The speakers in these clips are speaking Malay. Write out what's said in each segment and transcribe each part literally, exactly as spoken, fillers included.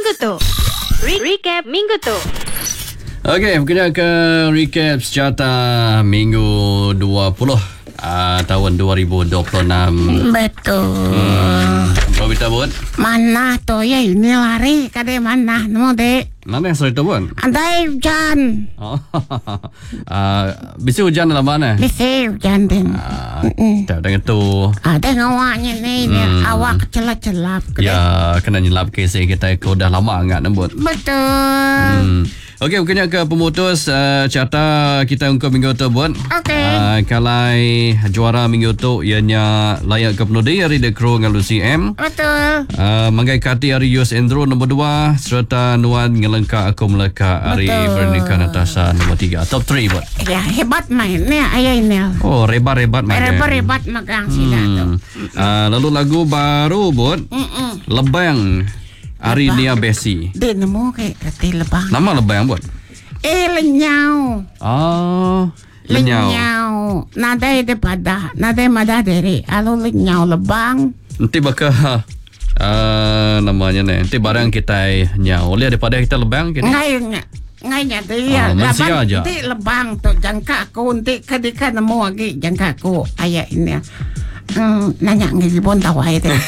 minggu tu. Re- recap minggu tu. Okey, kita ke recap secarta minggu dua puluh uh, tahun dua ribu dua puluh enam. Betul. Hmm. Robita buat? Mana tu ya ini lari kade mana nemu dek. Mana yang cerita buat? Andai hujan. Oh, uh, bisa hujan dalam mana? Bisa hujan deng. Uh, tak dengan tu. Ada ngawaknya ni, ni Hmm. awak celap-celap. Ya, kena nyelap kisah kita kau dah lama enggak nembut. Betul. Hmm. Okey, bukannya ke pemutus uh, carta kita untuk minggu tu buat. Okey. Uh, kalai juara minggu tu ianya layak ke penudi dari The Crew dengan Lucy M. Betul. Uh, Manggai Kati hari Yus Endro nombor dua, serta Nuan Ngelengka Aku Meleka hari Betul. Bernika Natasha nombor tiga. Top tiga buat. Ya hebat main ni ayah ini. Oh, rebat-rebat main. Hebat-hebat magang sila tu. Hmm. Uh, lalu lagu baru buat. Mm-mm. Lebang hari Lebang. Nia Besi. Dia nemu kayak kata lebang. Nama lebang buat. Eh lenyau. Oh, lenyau. Lenyau. Nada daripada, nada madah dari. Alo lenyau lebang. Nanti bakal uh, namanya ni. Nanti barang kita nyau. Oleh daripada kita lebang kini. Ngay nga. Ngay nya dia. Ah, manusia Lebang. aja. Nanti lebang tu jangka aku. Nanti kadika nemu lagi jangka aku. Ayah ini. Hmm, nanya ngibon tawai tu.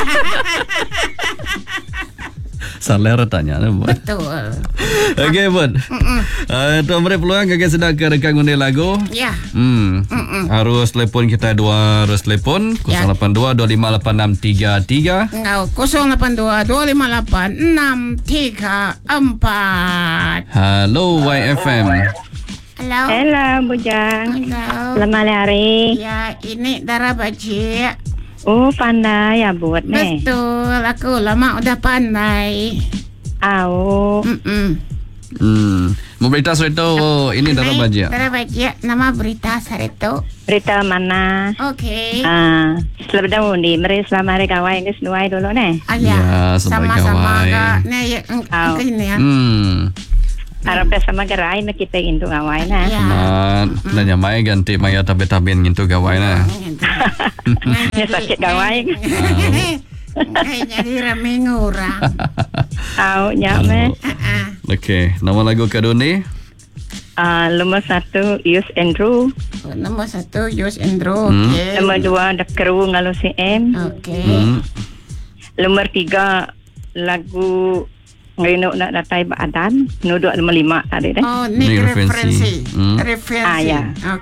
Salah tanya ni buat. Betul. Okey buat. Uh, Tuan beri peluang kakak sedang ke rekan undi lagu. Ya. Hmm. Harus telefon kita dua harus telefon Ya. kosong lapan dua dua lima lapan enam tiga tiga. Engkau kosong lapan dua dua lima lapan enam tiga empat. Halo Y F M. Halo. Hello, Bujang. Halo. Selamat hari. Ya, ini Dara Baji. Oh, pandai ya buat nih. Betul, aku lama udah pandai. Au. Mm-mm. Hmm. Mau berita cerita oh, ini Dara Baik, Baji. Dara Baji, nama berita hari itu. Berita mana? Oke. Ah, selamat dahulu di meri selamat hari kawan ini senuai dulu nih. Ah, Ya, ya, sebagai sama-sama kawan. kak. Nih, ya, eng- Au. eng- ini ya. Hmm. Harapnya sama gerai nak kita intu kawan nah. Ya. Man, nanya mai ganti maya tabe-taben gitu gawai na. Ya, sakit kawan. Kayak jadi rame ngurang. Au, nyame. Ah, Okey, nama lagu kedua ni. Ah, nomor satu Yus Andrew, ah. Nomor satu Yus Endro. Hmm. Oke. nomor dua The Crew ngalu C M, Oke. Hmm. nomor tiga lagu Ngino nak datai badan, nuduk nomor lima tadi deh. Oh, ini Ini referensi. referensi. Hmm. Referensi. Ah, ya.